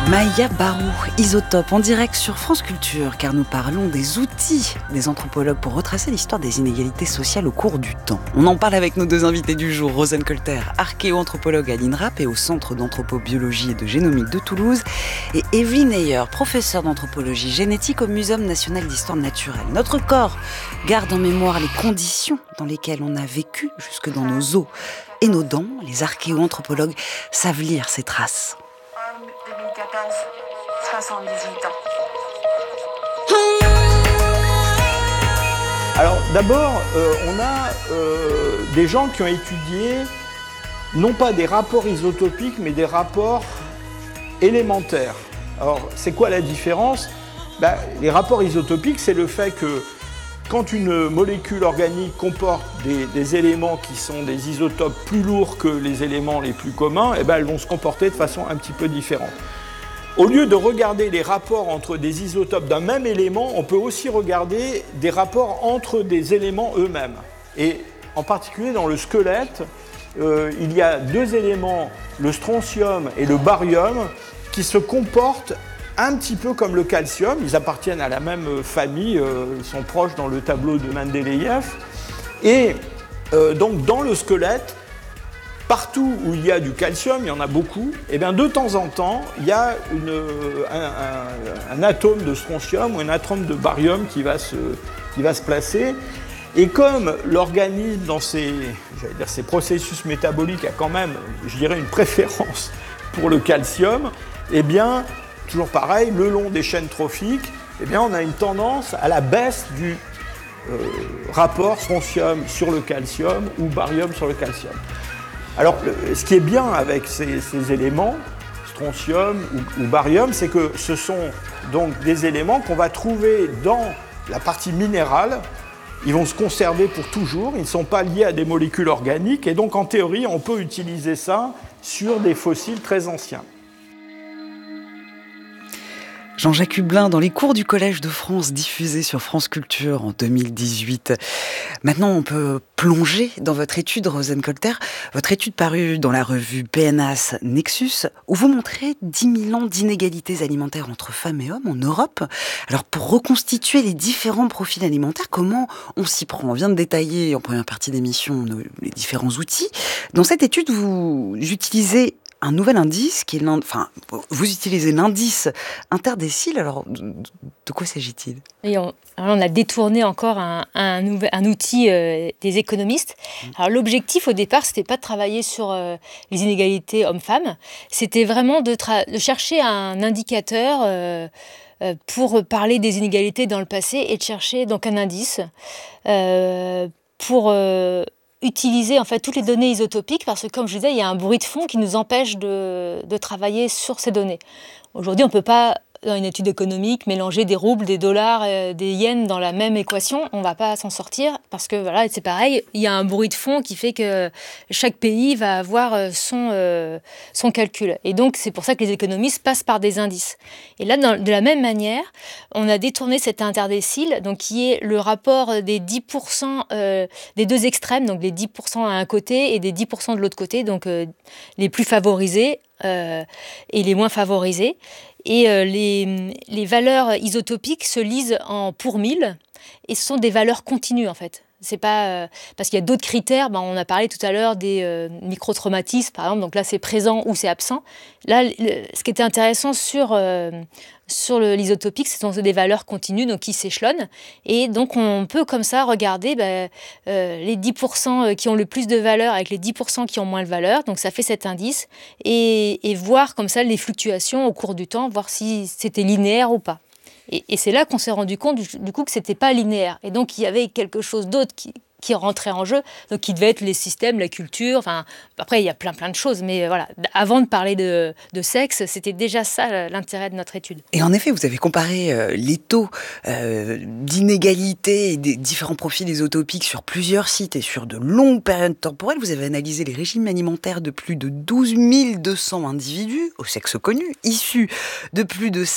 Maya Barou, Isotope, en direct sur France Culture, car nous parlons des outils des anthropologues pour retracer l'histoire des inégalités sociales au cours du temps. On en parle avec nos deux invités du jour, Rosen Colter, archéo-anthropologue à l'INRAP et au Centre d'anthropobiologie et de génomique de Toulouse, et Evelyne Heyer, professeure d'anthropologie génétique au Muséum national d'histoire naturelle. Notre corps garde en mémoire les conditions dans lesquelles on a vécu jusque dans nos os et nos dents. Les archéo-anthropologues savent lire ces traces. 2014, 78 ans. Alors d'abord, on a des gens qui ont étudié non pas des rapports isotopiques, mais des rapports élémentaires. Alors c'est quoi la différence ? Les rapports isotopiques, c'est le fait que quand une molécule organique comporte des éléments qui sont des isotopes plus lourds que les éléments les plus communs, elles vont se comporter de façon un petit peu différente. Au lieu de regarder les rapports entre des isotopes d'un même élément, on peut aussi regarder des rapports entre des éléments eux-mêmes. Et en particulier dans le squelette, il y a deux éléments, le strontium et le barium, qui se comportent un petit peu comme le calcium. Ils appartiennent à la même famille, ils sont proches dans le tableau de Mendeleïev. Et donc dans le squelette, partout où il y a du calcium, il y en a beaucoup, et bien de temps en temps, il y a un atome de strontium ou un atome de barium qui va se placer. Et comme l'organisme, dans ses processus métaboliques, a quand même, je dirais, une préférence pour le calcium, eh bien, toujours pareil, le long des chaînes trophiques, eh bien, on a une tendance à la baisse du rapport strontium sur le calcium ou barium sur le calcium. Alors, ce qui est bien avec ces éléments, strontium ou barium, c'est que ce sont donc des éléments qu'on va trouver dans la partie minérale. Ils vont se conserver pour toujours, ils ne sont pas liés à des molécules organiques, et donc en théorie, on peut utiliser ça sur des fossiles très anciens. Jean-Jacques Hublin, dans les cours du Collège de France diffusés sur France Culture en 2018. Maintenant, on peut plonger dans votre étude, Rosen Colter, votre étude parue dans la revue PNAS Nexus, où vous montrez 10 000 ans d'inégalités alimentaires entre femmes et hommes en Europe. Alors, pour reconstituer les différents profils alimentaires, comment on s'y prend ? On vient de détailler en première partie d'émission les différents outils. Dans cette étude, vous utilisez un nouvel indice qui est vous utilisez l'indice interdécile. Alors, de quoi s'agit-il ? Et on a détourné encore un outil des économistes. Alors, l'objectif au départ, c'était pas de travailler sur les inégalités hommes-femmes, c'était vraiment de chercher un indicateur pour parler des inégalités dans le passé et de chercher donc un indice pour utiliser en fait toutes les données isotopiques, parce que comme je disais, il y a un bruit de fond qui nous empêche de travailler sur ces données. Aujourd'hui, on ne peut pas, dans une étude économique, mélanger des roubles, des dollars, des yens dans la même équation. On ne va pas s'en sortir parce que voilà, c'est pareil, il y a un bruit de fond qui fait que chaque pays va avoir son calcul. Et donc, c'est pour ça que les économistes passent par des indices. Et là, de la même manière, on a détourné cet interdécile, donc qui est le rapport des 10% des deux extrêmes, donc les 10% à un côté et des 10% de l'autre côté, donc les plus favorisés et les moins favorisés. Et les valeurs isotopiques se lisent en pour 1000 et ce sont des valeurs continues en fait. C'est pas parce qu'il y a d'autres critères. On a parlé tout à l'heure des microtraumatismes par exemple. Donc là c'est présent ou c'est absent. Là ce qui était intéressant sur l'isotopique, ce sont des valeurs continues donc qui s'échelonnent et donc on peut comme ça regarder les 10% qui ont le plus de valeur avec les 10% qui ont moins de valeur. Donc ça fait cet indice et voir comme ça les fluctuations au cours du temps, voir si c'était linéaire ou pas. Et c'est là qu'on s'est rendu compte du coup que c'était pas linéaire. Et donc il y avait quelque chose d'autre qui rentrait en jeu, donc qui devait être les systèmes, la culture, enfin après il y a plein de choses, mais voilà, avant de parler de sexe, c'était déjà ça l'intérêt de notre étude. Et en effet, vous avez comparé les taux d'inégalité et des différents profils isotopiques sur plusieurs sites et sur de longues périodes temporelles. Vous avez analysé les régimes alimentaires de plus de 12 200 individus, au sexe connu, issus de plus de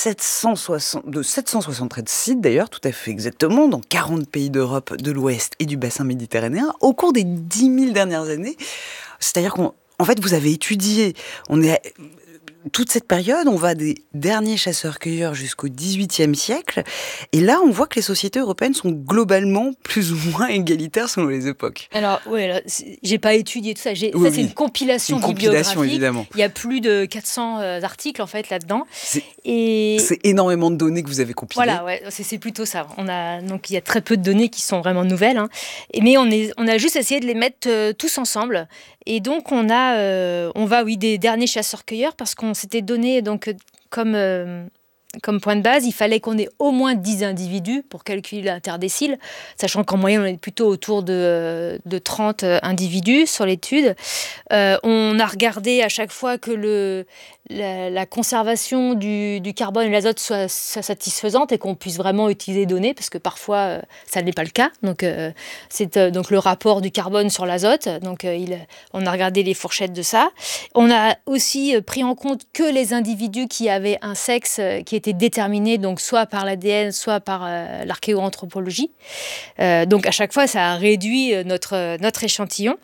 773 sites d'ailleurs, tout à fait exactement, dans 40 pays d'Europe, de l'Ouest et du bassin méditerranéen, au cours des 10 000 dernières années. C'est-à-dire qu'en fait, vous avez étudié, toute cette période, on va des derniers chasseurs-cueilleurs jusqu'au XVIIIe siècle. Et là, on voit que les sociétés européennes sont globalement plus ou moins égalitaires selon les époques. Alors, oui, j'ai pas étudié tout ça. C'est une compilation bibliographique. Évidemment. Il y a plus de 400 articles, en fait, là-dedans. C'est énormément de données que vous avez compilées. Voilà, ouais, c'est plutôt ça. Donc, il y a très peu de données qui sont vraiment nouvelles. Hein. Mais on a juste essayé de les mettre tous ensemble. Et donc, on va des derniers chasseurs-cueilleurs parce qu'on s'était donné comme point de base, il fallait qu'on ait au moins 10 individus pour calculer l'interdécile, sachant qu'en moyenne, on est plutôt autour de 30 individus sur l'étude. On a regardé à chaque fois que la conservation du carbone et de l'azote soit satisfaisante et qu'on puisse vraiment utiliser les données, parce que parfois, ça n'est pas le cas. Donc, c'est donc le rapport du carbone sur l'azote. Donc, on a regardé les fourchettes de ça. On a aussi pris en compte que les individus qui avaient un sexe qui était déterminé, donc soit par l'ADN, soit par l'archéoanthropologie. Donc, à chaque fois, ça a réduit notre échantillon.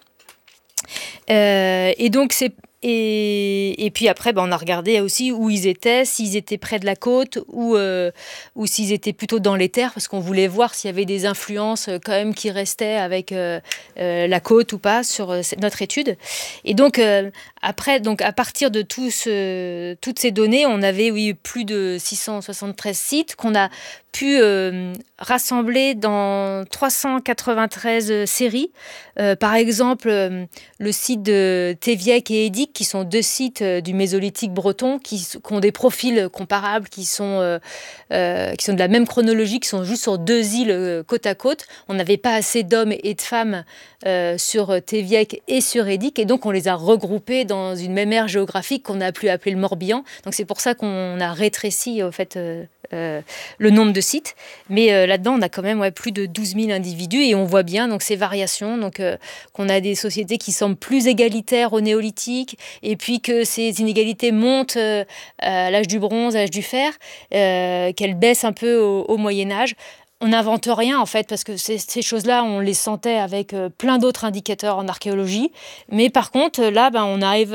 Et donc, et puis après, on a regardé aussi où ils étaient, s'ils étaient près de la côte ou s'ils étaient plutôt dans les terres, parce qu'on voulait voir s'il y avait des influences quand même qui restaient avec la côte ou pas sur notre étude. Et donc, après, à partir de toutes ces données, on avait plus de 673 sites qu'on a pu rassembler dans 393 séries. Par exemple, le site de Théviec et Édic, qui sont 2 sites du Mésolithique breton, qui ont des profils comparables, qui sont de la même chronologie, qui sont juste sur 2 îles côte à côte. On n'avait pas assez d'hommes et de femmes sur Théviec et sur Édic, et donc on les a regroupés dans une même aire géographique qu'on a pu appeler le Morbihan. Donc c'est pour ça qu'on a rétréci au fait le nombre de sites, mais là-dedans on a quand même plus de 12 000 individus, et on voit bien donc ces variations, donc qu'on a des sociétés qui semblent plus égalitaires au néolithique, et puis que ces inégalités montent à l'âge du bronze, à l'âge du fer, qu'elles baissent un peu au Moyen-Âge. On n'invente rien en fait, parce que ces choses-là, on les sentait avec plein d'autres indicateurs en archéologie, mais par contre là, on arrive...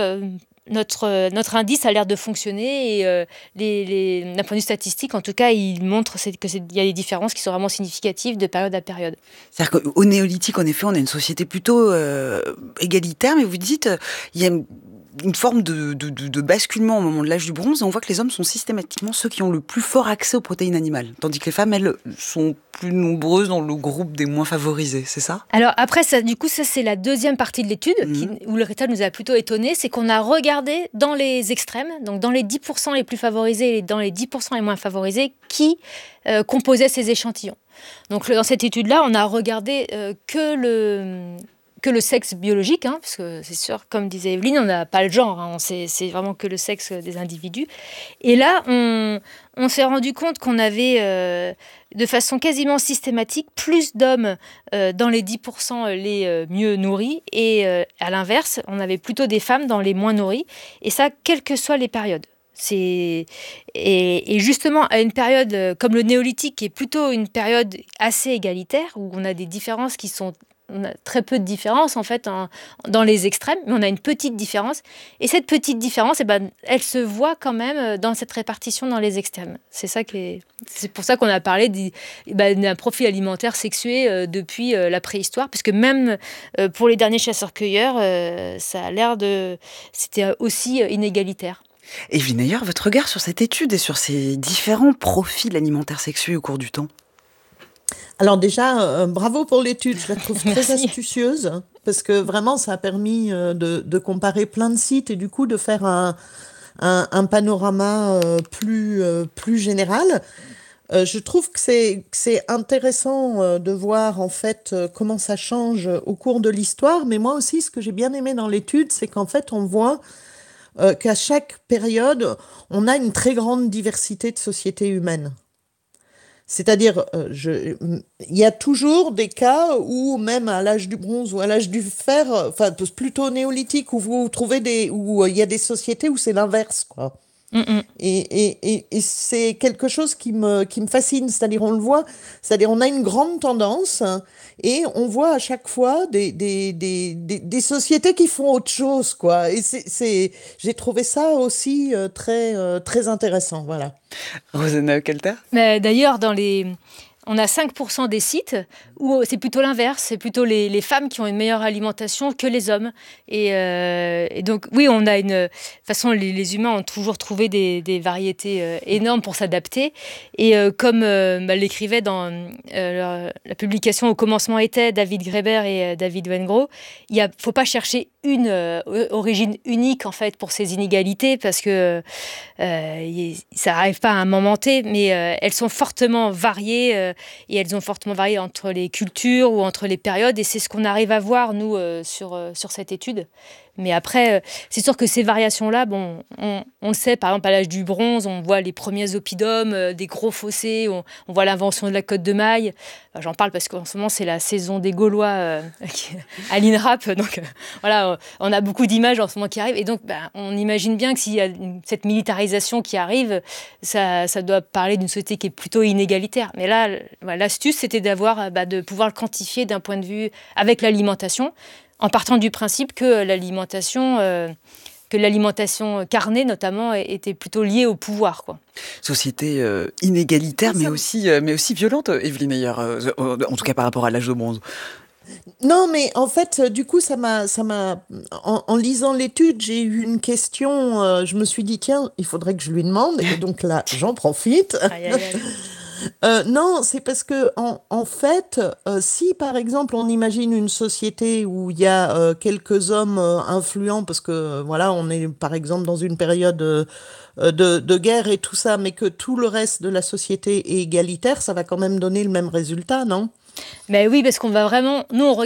Notre indice a l'air de fonctionner, et d'un point de vue statistique, en tout cas, il montre qu'il y a des différences qui sont vraiment significatives de période à période. C'est-à-dire qu'au néolithique, en effet, on a une société plutôt égalitaire, mais vous dites il y a une forme de basculement au moment de l'âge du bronze, et on voit que les hommes sont systématiquement ceux qui ont le plus fort accès aux protéines animales, tandis que les femmes, elles, sont plus nombreuses dans le groupe des moins favorisés, c'est ça ? Alors après, ça c'est la deuxième partie de l'étude, où le résultat nous a plutôt étonnés, c'est qu'on a regardé dans les extrêmes, donc dans les 10% les plus favorisés et dans les 10% les moins favorisés, qui composaient ces échantillons. Donc dans cette étude-là, on a regardé que le sexe biologique, parce que c'est sûr, comme disait Evelyne, on n'a pas le genre, c'est vraiment que le sexe des individus. Et là, on s'est rendu compte qu'on avait, de façon quasiment systématique, plus d'hommes dans les 10% les mieux nourris, et à l'inverse, on avait plutôt des femmes dans les moins nourris, et ça, quelles que soient les périodes. Et justement, à une période comme le néolithique, qui est plutôt une période assez égalitaire, où on a des différences on a très peu de différences en fait dans les extrêmes, mais on a une petite différence. Et cette petite différence, elle se voit quand même dans cette répartition dans les extrêmes. C'est pour ça qu'on a parlé d'un profil alimentaire sexué depuis la préhistoire, puisque même pour les derniers chasseurs-cueilleurs, ça a l'air c'était aussi inégalitaire. Evelyne Ayer, votre regard sur cette étude et sur ces différents profils alimentaires sexués au cours du temps ? Alors déjà, bravo pour l'étude, je la trouve très astucieuse, parce que vraiment ça a permis de comparer plein de sites, et du coup de faire un panorama plus général. Je trouve que c'est intéressant de voir en fait comment ça change au cours de l'histoire, mais moi aussi ce que j'ai bien aimé dans l'étude, c'est qu'en fait on voit qu'à chaque période, on a une très grande diversité de sociétés humaines. C'est-à-dire, il y a toujours des cas où, même à l'âge du bronze ou à l'âge du fer, plutôt néolithique, où vous trouvez où il y a des sociétés où c'est l'inverse, quoi. Et c'est quelque chose qui me fascine, c'est-à-dire on le voit, c'est-à-dire on a une grande tendance et on voit à chaque fois des sociétés qui font autre chose, quoi. Et j'ai trouvé ça aussi très intéressant, voilà. Rosana Kelter? Mais d'ailleurs, on a 5% des sites où c'est plutôt l'inverse, c'est plutôt les femmes qui ont une meilleure alimentation que les hommes. Et donc, oui, on a de toute façon, les humains ont toujours trouvé des variétés énormes pour s'adapter. Et comme l'écrivait dans la publication Au commencement était David Graeber et David Wengrow, il ne faut pas chercher une origine unique en fait pour ces inégalités parce que ça n'arrive pas à un moment T, mais elles sont fortement variées et elles ont fortement varié entre les cultures ou entre les périodes et c'est ce qu'on arrive à voir nous sur cette étude. Mais après, c'est sûr que ces variations-là, bon, on le sait, par exemple, à l'âge du bronze, on voit les premiers oppidums, des gros fossés, on voit l'invention de la cotte de maille. J'en parle parce qu'en ce moment, c'est la saison des Gaulois à l'INRAP. Donc, voilà, on a beaucoup d'images en ce moment qui arrivent. Et donc, on imagine bien que s'il y a cette militarisation qui arrive, ça doit parler d'une société qui est plutôt inégalitaire. Mais là, l'astuce, c'était de pouvoir le quantifier d'un point de vue avec l'alimentation, en partant du principe que l'alimentation carnée, notamment, était plutôt liée au pouvoir, quoi. Société inégalitaire, mais aussi violente, Evelyne Heyer, en tout cas par rapport à l'âge de bronze. Non, mais en fait, du coup, en lisant l'étude, j'ai eu une question, je me suis dit, tiens, il faudrait que je lui demande, et donc là, j'en profite. Aïe, aïe, aïe. Non, c'est parce que en fait, si par exemple on imagine une société où il y a quelques hommes influents, parce que voilà, on est par exemple dans une période de guerre et tout ça, mais que tout le reste de la société est égalitaire, ça va quand même donner le même résultat, non? Mais oui, parce qu'on va vraiment, nous, on